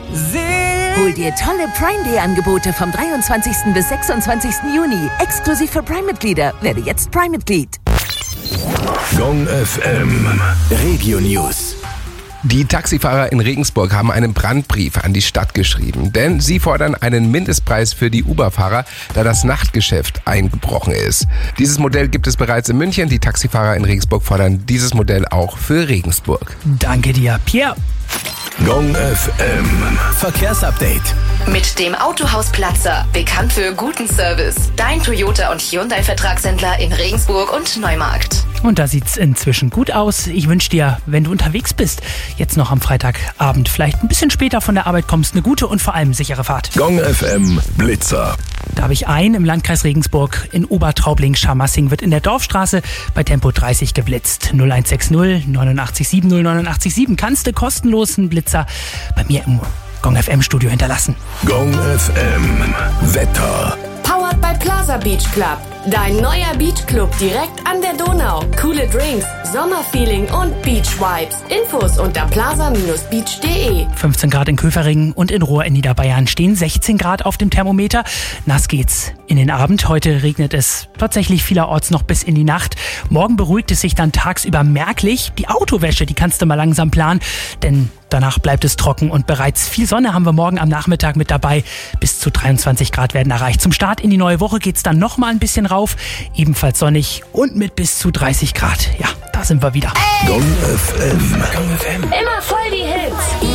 Hol dir tolle Prime-Day-Angebote vom 23. bis 26. Juni. Exklusiv für Prime-Mitglieder. Werde jetzt Prime-Mitglied. Gong FM Regio News. Die Taxifahrer in Regensburg haben einen Brandbrief an die Stadt geschrieben, denn sie fordern einen Mindestpreis für die Uber-Fahrer, da das Nachtgeschäft eingebrochen ist. Dieses Modell gibt es bereits in München. Die Taxifahrer in Regensburg fordern dieses Modell auch für Regensburg. Danke dir, Pierre. Gong FM Verkehrsupdate. Mit dem Autohaus Platzer, bekannt für guten Service. Dein Toyota und Hyundai-Vertragshändler in Regensburg und Neumarkt. Und da sieht's inzwischen gut aus. Ich wünsche dir, wenn du unterwegs bist, jetzt noch am Freitagabend, vielleicht ein bisschen später von der Arbeit kommst, eine gute und vor allem sichere Fahrt. Gong FM Blitzer. Da habe ich einen im Landkreis Regensburg. In Obertraubling-Scharmassing wird in der Dorfstraße bei Tempo 30 geblitzt. 0160 89 089 kannst du kostenlos einen Blitzer bei mir im Gong FM Studio hinterlassen. Gong FM Wetter. Powered by Plaza Beach Club. Dein neuer Beachclub direkt an der Donau. Coole Drinks, Sommerfeeling und Beach Vibes. Infos unter plaza-beach.de. 15 Grad in Köferingen und in Rohr in Niederbayern stehen 16 Grad auf dem Thermometer. Nass geht's in den Abend. Heute regnet es tatsächlich vielerorts noch bis in die Nacht. Morgen beruhigt es sich dann tagsüber merklich. Die Autowäsche, die kannst du mal langsam planen, denn danach bleibt es trocken und bereits viel Sonne haben wir morgen am Nachmittag mit dabei. Bis zu 23 Grad werden erreicht. Zum Start in die neue Woche geht's dann noch mal ein bisschen rauf. Ebenfalls sonnig und mit bis zu 30 Grad. Ja, da sind wir wieder. Gong FM. Immer voll die Hits.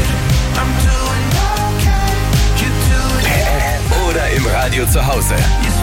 Oder im Radio zu Hause.